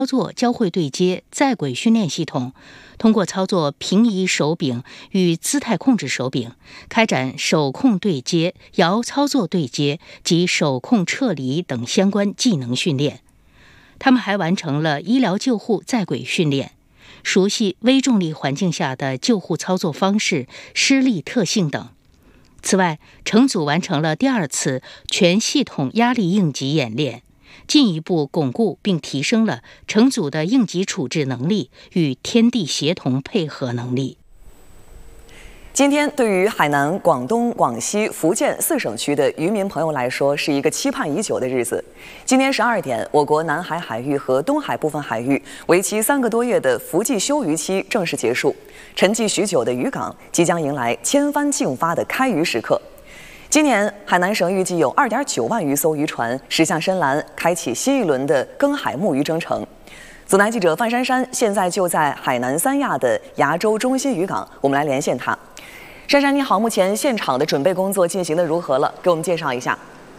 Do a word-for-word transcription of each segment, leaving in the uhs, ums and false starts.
操作交会对接在轨训练系统，通过操作平移手柄与姿态控制手柄，开展手控对接、摇操作对接及手控撤离等相关技能训练。他们还完成了医疗救护在轨训练，熟悉微重力环境下的救护操作方式、施力特性等。此外，乘组完成了第二次全系统压力应急演练，进一步巩固并提升了乘组的应急处置能力与天地协同配合能力。 今天对于海南、广东、广西、福建四省区的渔民朋友来说，是一个期盼已久的日子。今天十二点，我国南海海域和东海部分海域为期三个多月的伏季休渔期正式结束，沉寂许久的渔港即将迎来千帆竞发的开渔时刻。今年，海南省预计有 二点九万余艘渔船驶向深蓝，开启新一轮的耕海牧渔征程。总台记者范珊珊现在就在海南三亚的崖州中心渔港，我们来连线她。珊珊你好，目前现场的准备工作进行的如何了？给我们介绍一下。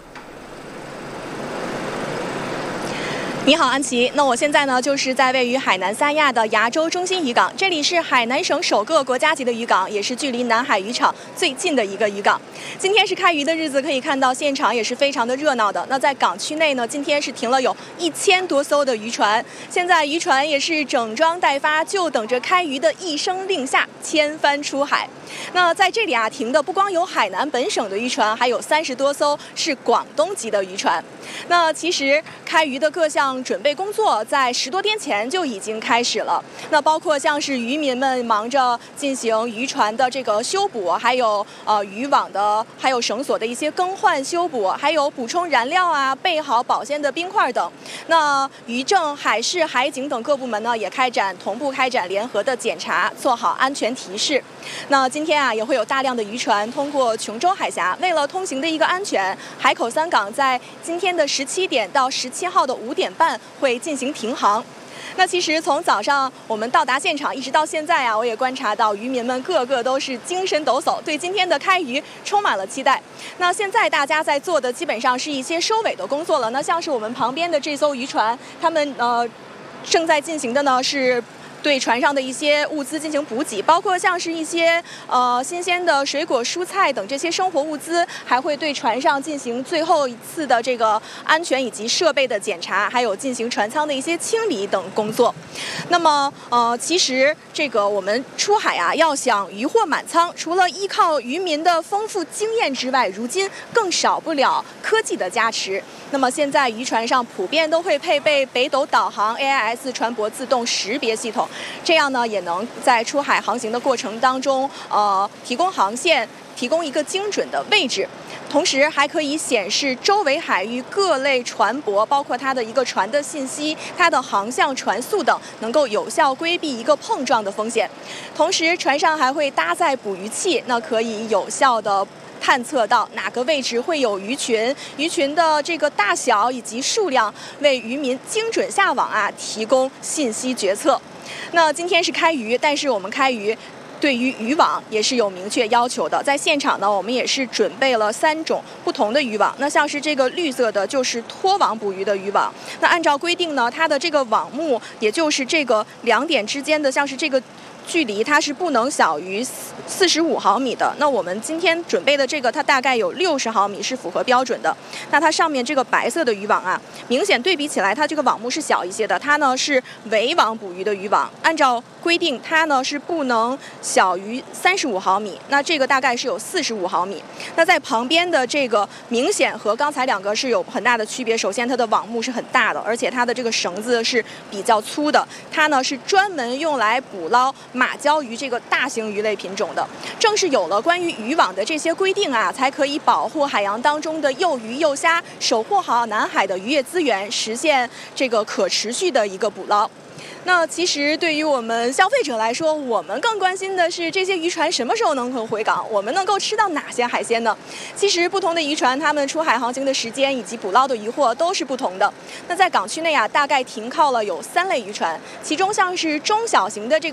你好，安琪。那我现在呢，就是在位于海南三亚的崖州中心渔港，这里是海南省首个国家级的渔港，也是距离南海渔场最近的一个渔港。今天是开渔的日子，可以看到现场也是非常的热闹的。那在港区内呢，今天是停了有一千多艘的渔船，现在渔船也是整装待发，就等着开渔的一声令下，千帆出海。那在这里啊，停的不光有海南本省的渔船，还有三十多艘是广东籍的渔船。那其实开渔的各项准备工作在十多天前就已经开始了。那包括像是渔民们忙着进行渔船的这个修补，还有呃渔网的，还有绳索的一些更换修补，还有补充燃料啊，备好保鲜的冰块等。那渔政、海事、海警等各部门呢，也开展同步开展联合的检查，做好安全提示。那今天啊，也会有大量的渔船通过琼州海峡。为了通行的一个安全，海口三港在今天的十七点到十七号的五点半会进行停航。那其实从早上我们到达现场一直到现在啊，我也观察到渔民们个个都是精神抖擞，对今天的开渔充满了期待。那现在大家在做的基本上是一些收尾的工作了。那像是我们旁边的这艘渔船，他们呃正在进行的呢是对船上的一些物资进行补给，包括像是一些呃新鲜的水果、蔬菜等这些生活物资，还会对船上进行最后一次的这个安全以及设备的检查，还有进行船舱的一些清理等工作。那么呃，其实这个我们出海啊，要想渔获满舱，除了依靠渔民的丰富经验之外，如今更少不了科技的加持。那么现在渔船上普遍都会配备北斗导航 A I S 船舶自动识别系统，这样呢也能在出海航行的过程当中，呃，提供航线，提供一个精准的位置。同时还可以显示周围海域各类船舶，包括它的一个船的信息、它的航向、船速等，能够有效规避一个碰撞的风险。同时，船上还会搭载捕鱼器，那可以有效的探测到哪个位置会有鱼群，鱼群的这个大小以及数量，为渔民精准下网啊提供信息决策。那今天是开渔，但是我们开渔对于渔网也是有明确要求的。在现场呢，我们也是准备了三种不同的渔网。那像是这个绿色的，就是拖网捕鱼的渔网。那按照规定呢，它的这个网目，也就是这个两点之间的，像是这个距离，它是不能小于四十五毫米的。那我们今天准备的这个，它大概有六十毫米，是符合标准的。那它上面这个白色的渔网啊，明显对比起来，它这个网目是小一些的。它呢是围网捕鱼的渔网，按照规定，它呢是不能小于三十五毫米。那这个大概是有四十五毫米。那在旁边的这个明显和刚才两个是有很大的区别。首先，它的网目是很大的，而且它的这个绳子是比较粗的。它呢是专门用来捕捞马鲛鱼这个大型鱼类品种的。正是有了关于渔网的这些规定啊，才可以保护海洋当中的幼鱼幼虾，守护好南海的渔业资源，实现这个可持续的一个捕捞。那其实对于我们消费者来说，我们更关心的是这些渔船什么时候能够回港，我们能够吃到哪些海鲜呢？其实不同的渔船，他们出海航行的时间以及捕捞的渔获都是不同的。那在港区内啊，大概停靠了有三类渔船，其中像是中小型的这个渔船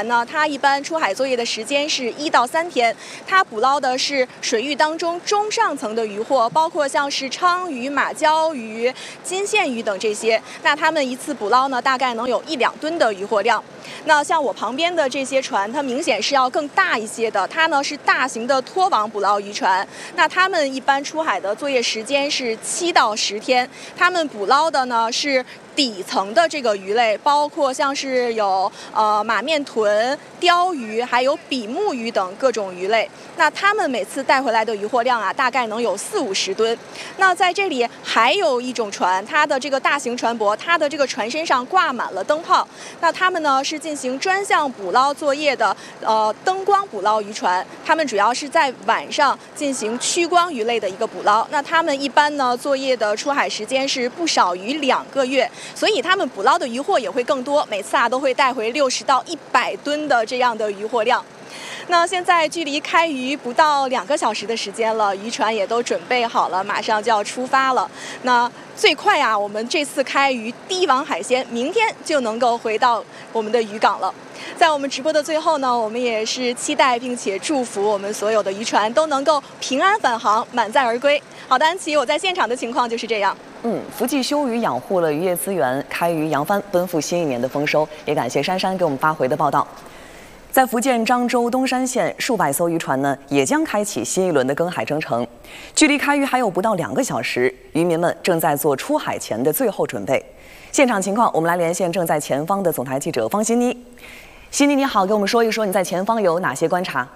船呢，它一般出海作业的时间是一到三天，它捕捞的是水域当中中上层的渔获，包括像是鲳鱼、马鲛鱼、金线鱼等这些。那他们一次捕捞呢，大概能有一两吨的渔获量。那像我旁边的这些船，它明显是要更大一些的，它呢是大型的拖网捕捞渔船。那他们一般出海的作业时间是七到十天，他们捕捞的呢是底层的这个鱼类，包括像是有呃马面豚、鲷鱼，还有比目鱼等各种鱼类。那他们每次带回来的渔获量啊，大概能有四五十吨。那在这里还有一种船，它的这个大型船舶，它的这个船身上挂满了灯泡。那他们呢是进行专项捕捞作业的呃灯光捕捞渔船，他们主要是在晚上进行趋光鱼类的一个捕捞。那他们一般呢作业的出海时间是不少于两个月。所以他们捕捞的渔获也会更多，每次啊都会带回六十到一百吨的这样的渔获量。那现在距离开渔不到两个小时的时间了，渔船也都准备好了，马上就要出发了。那最快啊，我们这次开渔第一网海鲜，明天就能够回到我们的渔港了。在我们直播的最后呢，我们也是期待并且祝福我们所有的渔船都能够平安返航，满载而归。好的，安琪，我在现场的情况就是这样。 嗯，福记休渔养护了渔业资源，开渔扬帆，奔赴新一年的丰收。也感谢珊珊给我们发回的报道。在福建漳州东山县，数百艘渔船呢也将开启新一轮的耕海征程。距离开渔还有不到两个小时，渔民们正在做出海前的最后准备。现场情况，我们来连线正在前方的总台记者方欣妮。欣妮你好，给我们说一说你在前方有哪些观察？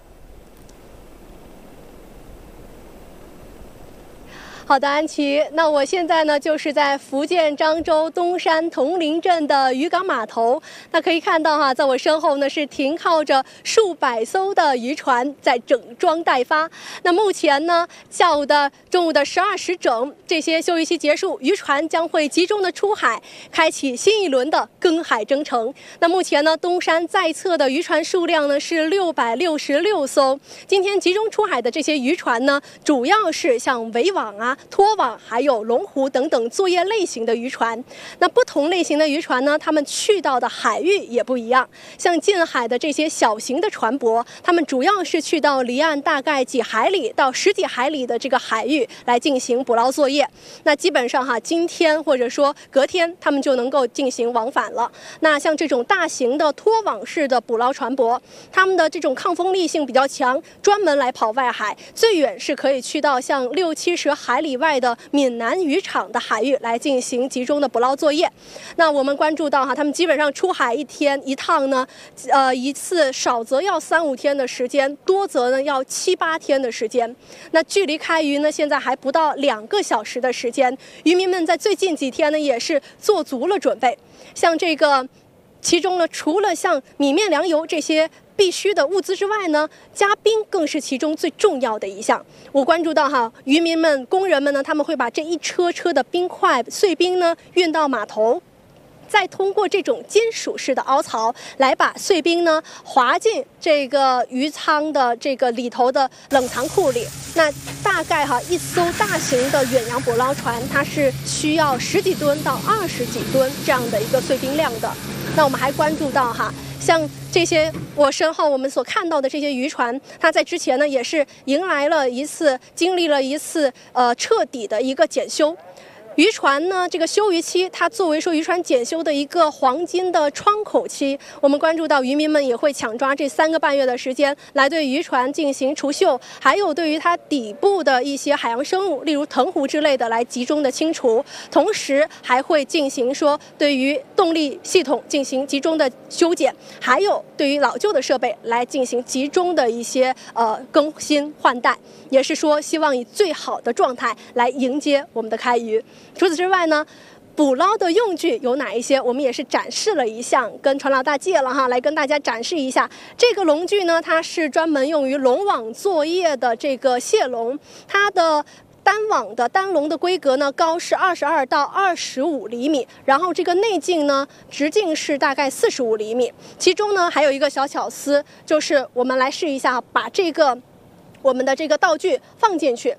好的，安琪，那我现在呢就是在福建漳州东山铜陵镇的渔港码头。那可以看到哈，在我身后呢是停靠着数百艘的渔船在整装待发。那目前呢，下午的中午的十二时整，这些休渔期结束，渔船将会集中的出海，开启新一轮的耕海征程。那目前呢，东山在侧的渔船数量呢是六百六十六艘。今天集中出海的这些渔船呢，主要是像围网啊、拖网还有龙湖等等作业类型的渔船。那不同类型的渔船呢，他们去到的海域也不一样。像近海的这些小型的船舶，他们主要是去到离岸大概几海里到十几海里的这个海域来进行捕捞作业。那基本上哈，今天或者说隔天，他们就能够进行往返了。那像这种大型的拖网式的捕捞船舶，他们的这种抗风力性比较强，专门来跑外海，最远是可以去到像六七十海里外的闽南渔场的海域来进行集中的捕捞作业。那我们关注到哈，他们基本上出海一天一趟呢，呃，一次少则要三五天的时间，多则呢要七八天的时间。那距离开渔呢，现在还不到两个小时的时间，渔民们在最近几天呢也是做足了准备。像这个，其中呢，除了像米面粮油这些必须的物资之外呢，加冰更是其中最重要的一项。我关注到哈，渔民们、工人们呢，他们会把这一车车的冰块、碎冰呢运到码头，再通过这种金属式的凹槽来把碎冰呢滑进这个渔舱的这个里头的冷藏库里。那大概哈一艘大型的远洋捕捞船，它是需要十几吨到二十几吨这样的一个碎冰量的。那我们还关注到哈，像这些我身后我们所看到的这些渔船，它在之前呢也是迎来了一次经历了一次呃彻底的一个检修。渔船呢，这个休渔期，它作为说渔船检修的一个黄金的窗口期，我们关注到渔民们也会抢抓这三个半月的时间，来对渔船进行除锈，还有对于它底部的一些海洋生物，例如藤壶之类的，来集中的清除，同时还会进行说对于动力系统进行集中的修剪，还有对于老旧的设备来进行集中的一些呃更新换代，也是说希望以最好的状态来迎接我们的开渔。除此之外呢，捕捞的用具有哪一些？我们也是展示了一项，跟船老大借了哈，来跟大家展示一下。这个笼具呢，它是专门用于笼网作业的这个蟹笼，它的单网的单笼的规格呢，高是二十二到二十五厘米，然后这个内径呢，直径是大概四十五厘米。其中呢，还有一个小巧思，就是我们来试一下，把这个我们的这个道具放进去。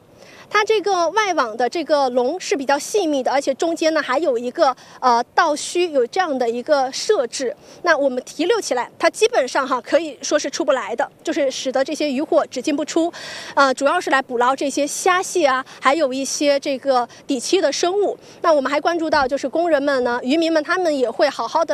它这个外网的这个笼是比较细密的，而且中间呢还有一个呃倒须，有这样的一个设置。那我们提溜起来，它基本上哈可以说是出不来的，就是使得这些渔获只进不出。呃，主要是来捕捞这些虾蟹啊，还有一些这个底栖的生物。那我们还关注到，就是工人们呢，渔民们他们也会好好的